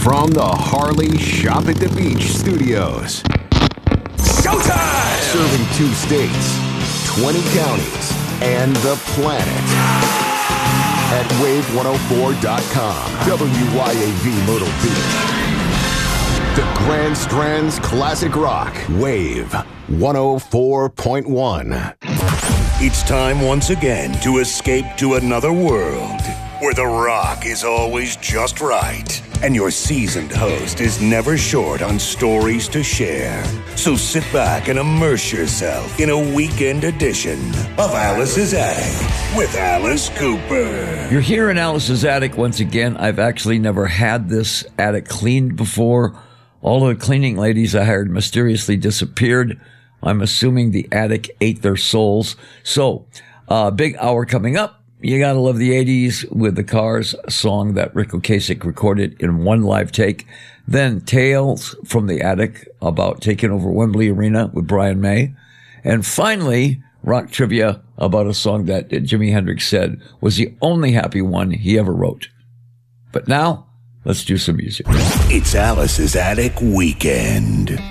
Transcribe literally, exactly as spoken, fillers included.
From the Harley Shop at the Beach studios. Showtime! Serving two states, twenty counties, and the planet. At wave one oh four dot com, W Y A V Myrtle Beach. The Grand Strand's classic rock, Wave one oh four point one. It's time once again to escape to another world where the rock is always just right and your seasoned host is never short on stories to share. So sit back and immerse yourself in a weekend edition of Alice's Attic with Alice Cooper. You're here in Alice's Attic once again. I've actually never had this attic cleaned before. All of the cleaning ladies I hired mysteriously disappeared. I'm assuming the attic ate their souls. So, uh, big hour coming up. You gotta love the eighties with the Cars, a song that Rick Ocasek recorded in one live take. Then Tales from the Attic about taking over Wembley Arena with Brian May. And finally, rock trivia about a song that Jimi Hendrix said was the only happy one he ever wrote. But now, let's do some music. It's Alice's Attic Weekend.